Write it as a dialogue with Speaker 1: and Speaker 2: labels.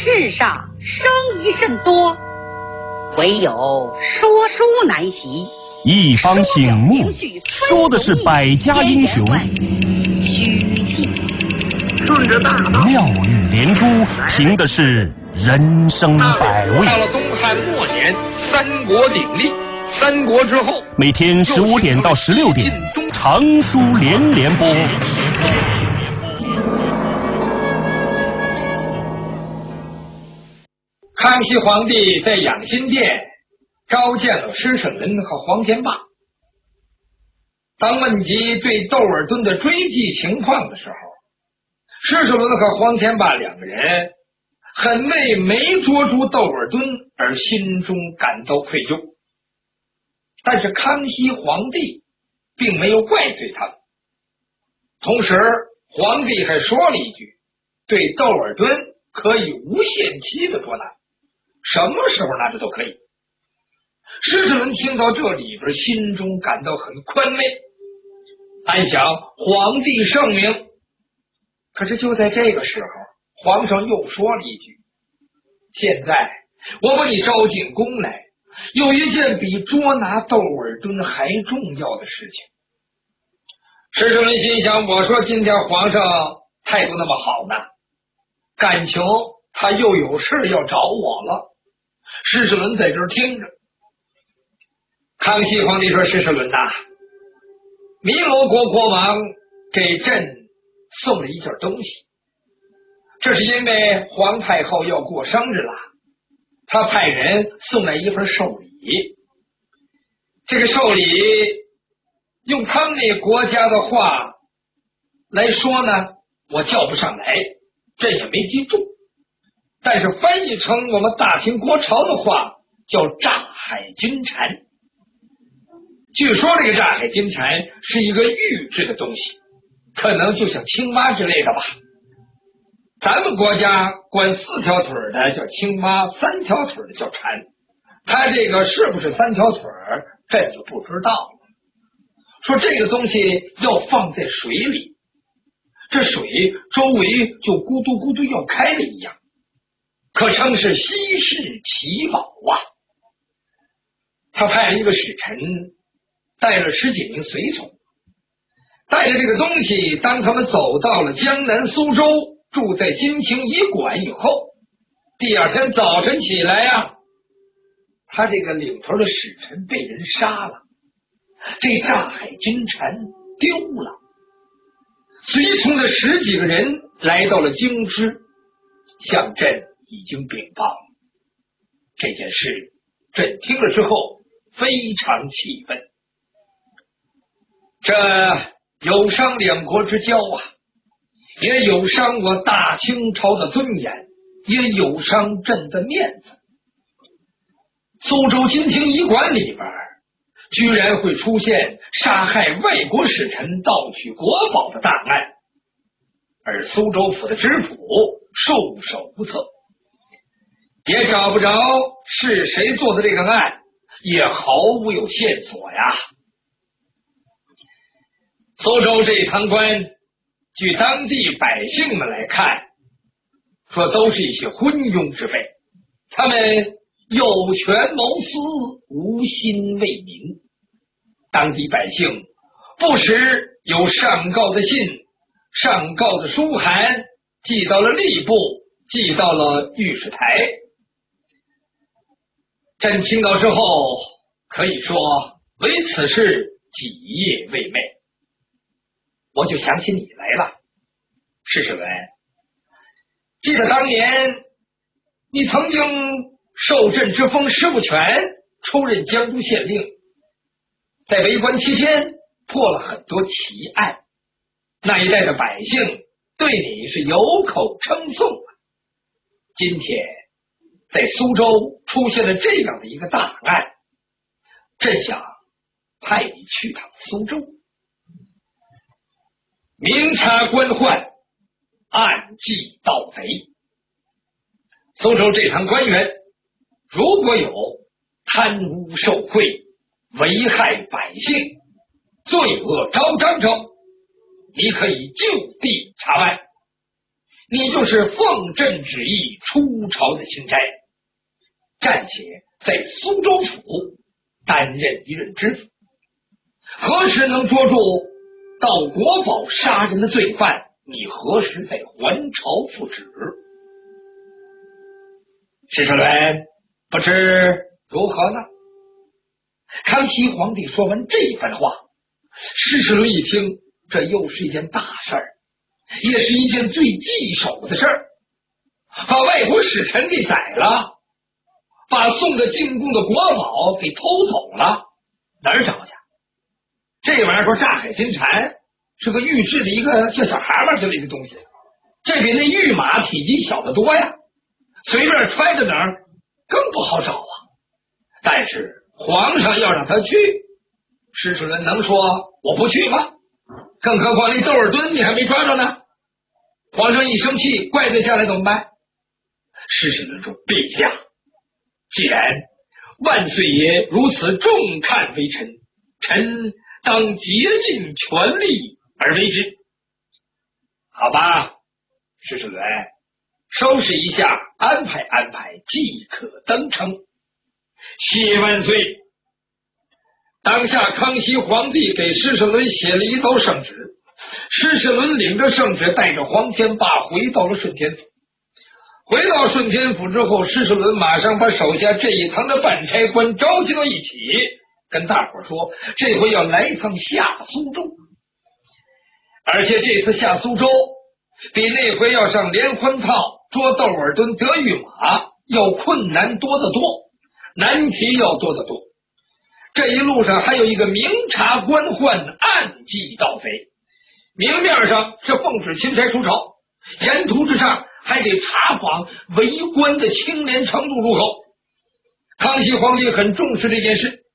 Speaker 1: 世上生疑甚多，唯有说书难习。
Speaker 2: 一方醒目，说的是百家英雄，
Speaker 1: 虚记
Speaker 3: 顺着大道，
Speaker 2: 妙语连珠，凭的是人生百味。
Speaker 3: 到了东汉末年，三国鼎立，三国之后，
Speaker 2: 每天15点到16点，长书连连播。
Speaker 4: 康熙皇帝在养心殿召见了施舍伦和黄天霸。当问及对窦尔敦的追击情况的时候，施舍伦和黄天霸两个人很为没捉住窦尔敦而心中感到愧疚，但是康熙皇帝并没有怪罪他们。同时皇帝还说了一句，对窦尔敦可以无限期的捉拿，什么时候拿着都可以。施舍伦听到这里边，心中感到很宽慰，暗想皇帝圣明。可是就在这个时候，皇上又说了一句，现在我把你招进宫来，有一件比捉拿窦尔敦还重要的事情。施舍伦心想，我说今天皇上态度那么好呢，感情他又有事要找我了。施舍伦在这儿听着。康熙皇帝说，施舍伦呐，弥罗国国王给朕送了一件东西，这是因为皇太后要过生日了，他派人送来一份寿礼。这个寿礼用他们那国家的话来说呢，我叫不上来，朕也没记住，但是翻译成我们大清国朝的话叫炸海金蝉。据说这个炸海金蝉是一个玉制的东西，可能就像青蛙之类的吧。咱们国家管4条腿的叫青蛙，3条腿的叫蝉，它这个是不是3条腿朕就不知道了。说这个东西要放在水里，这水周围就咕嘟咕嘟要开了一样，可称是稀世奇宝啊。他派了一个使臣，带了10几名随从，带着这个东西，当他们走到了江南苏州，住在金庭驿馆以后，第二天早晨起来啊，他这个领头的使臣被人杀了，这炸海金蝉丢了。随从的10几个人来到了京师，向朕已经禀报了这件事。朕听了之后非常气愤，这有伤两国之交啊，也有伤我大清朝的尊严，也有伤朕的面子。苏州金庭驿馆里边居然会出现杀害外国使臣盗取国宝的大案，而苏州府的知府束手无策，也找不着是谁做的这个案，也毫无有线索呀。苏州这一堂官，据当地百姓们来看，说都是一些昏庸之辈，他们有权谋私，无心为民。当地百姓不时有上告的信，上告的书函寄到了吏部，寄到了御史台。朕听到之后，可以说为此事几夜未寐。我就想起你来了，施舍伦，记得当年你曾经受朕之封师傅权，出任江都县令，在为官期间破了很多奇案，那一带的百姓对你是有口称颂啊。今天在苏州出现了这样的一个大案，朕想派你去趟苏州，明察官宦，暗记盗贼。苏州这堂官员如果有贪污受贿、危害百姓、罪恶昭彰者，你可以就地查办， 你就是奉朕旨意出朝的钦差，暂且在苏州府担任一任知府，何时能捉住到国宝杀人的罪犯？你何时再还朝复旨？施世伦不知如何呢？康熙皇帝说完这番话，施世伦一听，这又是一件大事儿，也是一件最棘手的事儿，把外国使臣给宰了，把送着进贡的国宝给偷走了，哪儿找去？这玩意儿说炸海金蝉是个预制的一个像小蛤蟆之类的东西，这比那御马体积小得多呀，随便揣在哪儿更不好找啊。但是皇上要让他去，施世伦能说我不去吗？更何况那窦尔敦你还没抓着呢，皇上一生气怪罪下来怎么办？施世伦说：陛下，既然万岁爷如此重看微臣，臣当竭尽全力而为之。好吧，施世伦，收拾一下，安排安排，即可登程。谢万岁！当下康熙皇帝给施世伦写了一道圣旨，施世伦领着圣旨，带着黄天霸回到了顺天府。回到顺天府之后，施世伦马上把手下这一堂的办差官召集到一起，跟大伙说，这回要来一趟下苏州，而且这次下苏州比那回要上连环套捉窦尔敦得御马要困难多得多，难题要多得多。这一路上还有一个明察官宦，暗记盗匪，明面上是奉旨钦差出朝，沿途之上还得查访为官的清廉程度如何。康熙皇帝很重视这件事，